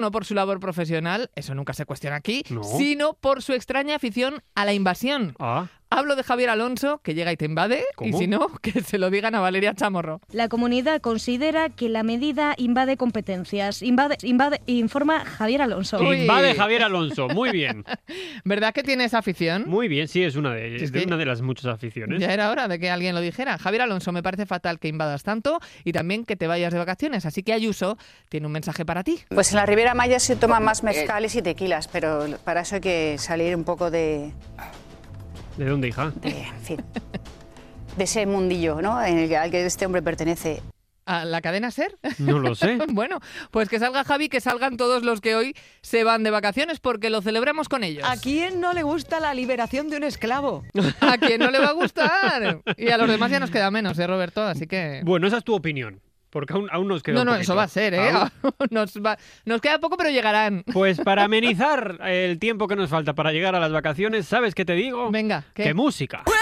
no por su labor profesional, eso nunca se cuestiona aquí, No. sino por su extraña afición a la invasión. Ah, Hablo de Javier Alonso, que llega y te invade, y ¿Cómo? si no, que se lo digan a Valeria Chamorro. La comunidad considera que la medida invade competencias. Informa Javier Alonso. Uy. invade Javier Alonso. Muy bien. ¿Verdad que tiene esa afición? Muy bien, sí, es una de, Es de que- una de las muchas aficiones. Ya era hora de que alguien lo dijera. Javier Alonso, me parece fatal que invadas tanto y también que te vayas de vacaciones. Así que Ayuso tiene un mensaje para ti. Pues en la Riviera Maya se toman más mezcales y tequilas, pero para eso hay que salir un poco ¿De dónde, hija? en fin, de ese mundillo, ¿no? Al que este hombre pertenece. ¿A la cadena SER? No lo sé. Bueno, pues que salga Javi, que salgan todos los que hoy se van de vacaciones porque lo celebramos con ellos. ¿A quién no le gusta la liberación de un esclavo? ¿A quién no le va a gustar? Y a los demás ya nos queda menos, Roberto? Así que... Bueno, esa es tu opinión. Porque aún nos queda No, un no, poquito. eso va a ser, ¿eh? Aún- Nos queda poco, pero llegarán. Pues para amenizar el tiempo que nos falta para llegar a las vacaciones, ¿sabes qué te digo? Venga, ¿qué? ¡Qué música!